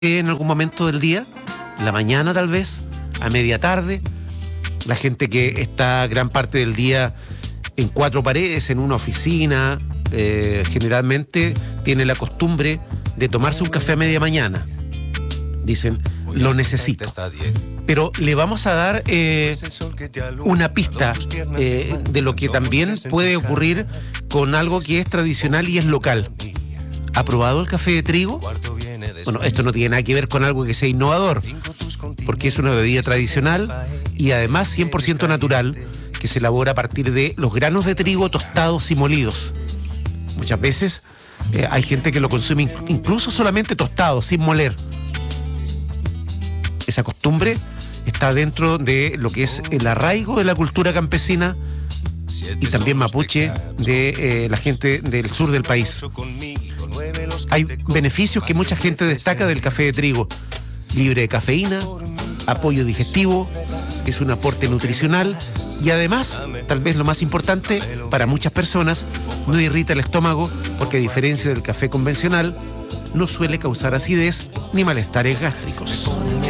en algún momento del día, en la mañana tal vez, a media tarde, la gente que está gran parte del día en cuatro paredes, en una oficina, generalmente tiene la costumbre de tomarse un café a media mañana. Dicen, lo necesito. Pero le vamos a dar una pista de lo que también puede ocurrir con algo que es tradicional y es local. ¿Ha probado el café de trigo? Bueno, esto no tiene nada que ver con algo que sea innovador, porque es una bebida tradicional y además 100% natural, que se elabora a partir de los granos de trigo tostados y molidos. Muchas veces hay gente que lo consume incluso solamente tostado, sin moler. Esa costumbre está dentro de lo que es el arraigo de la cultura campesina y también mapuche de la gente del sur del país. Hay beneficios que mucha gente destaca del café de trigo: libre de cafeína, apoyo digestivo, es un aporte nutricional y además, tal vez lo más importante, para muchas personas no irrita el estómago porque, a diferencia del café convencional, no suele causar acidez ni malestares gástricos.